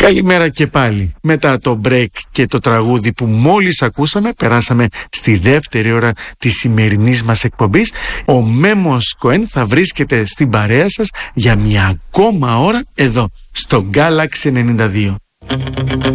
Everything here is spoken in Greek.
Καλημέρα και πάλι. Μετά το break και το τραγούδι που μόλις ακούσαμε, περάσαμε στη δεύτερη ώρα της σημερινής μας εκπομπής. Ο Μέμος Κοέν θα βρίσκεται στην παρέα σας για μια ακόμα ώρα εδώ στο Galaxy 92.